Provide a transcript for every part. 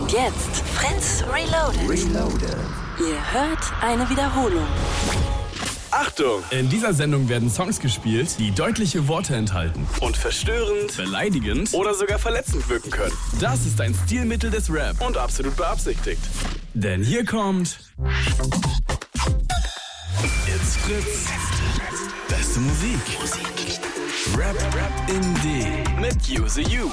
Und jetzt Fritz Reloaded. Ihr hört eine Wiederholung. Achtung! In dieser Sendung werden Songs gespielt, die deutliche Worte enthalten und verstörend, beleidigend oder sogar verletzend wirken können. Das ist ein Stilmittel des Rap und absolut beabsichtigt. Denn hier kommt It's Fritz. Beste Musik. Rap in D mit Use You.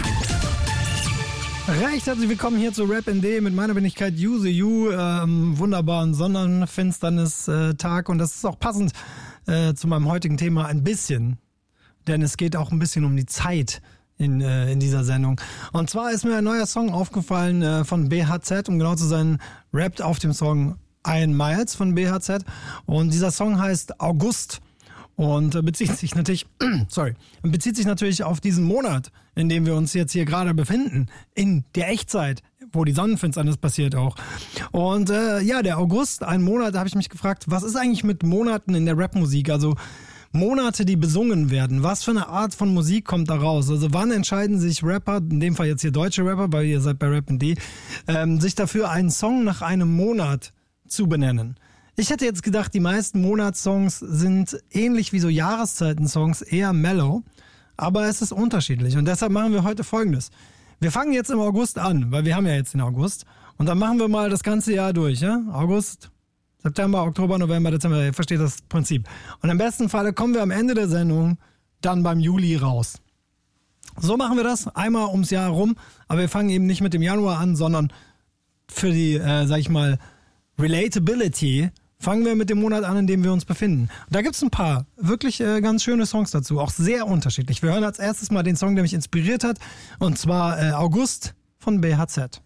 Recht herzlich willkommen hier zu Rap in D mit meiner Wenigkeit Use You, wunderbaren Sonnenfinsternis-Tag, und das ist auch passend zu meinem heutigen Thema ein bisschen, denn es geht auch ein bisschen um die Zeit in dieser Sendung. Und zwar ist mir ein neuer Song aufgefallen von BHZ, um genau zu sein, rappt auf dem Song Ian Miles von BHZ, und dieser Song heißt August. Und bezieht sich natürlich auf diesen Monat, in dem wir uns jetzt hier gerade befinden, in der Echtzeit, wo die Sonnenfinsternis passiert auch. Und der August, ein Monat, da habe ich mich gefragt, was ist eigentlich mit Monaten in der Rapmusik? Also Monate, die besungen werden. Was für eine Art von Musik kommt da raus? Also wann entscheiden sich Rapper, in dem Fall jetzt hier deutsche Rapper, weil ihr seid bei Rap in D, sich dafür, einen Song nach einem Monat zu benennen? Ich hätte jetzt gedacht, die meisten Monatssongs sind ähnlich wie so Jahreszeiten-Songs, eher mellow, aber es ist unterschiedlich, und deshalb machen wir heute Folgendes. Wir fangen jetzt im August an, weil wir haben ja jetzt den August, und dann machen wir mal das ganze Jahr durch, ja? August, September, Oktober, November, Dezember, ihr versteht das Prinzip. Und im besten Falle kommen wir am Ende der Sendung dann beim Juli raus. So machen wir das, einmal ums Jahr rum, aber wir fangen eben nicht mit dem Januar an, sondern für die, Relatability fangen wir mit dem Monat an, in dem wir uns befinden. Und da gibt es ein paar wirklich ganz schöne Songs dazu, auch sehr unterschiedlich. Wir hören als erstes mal den Song, der mich inspiriert hat, und zwar August von BHZ.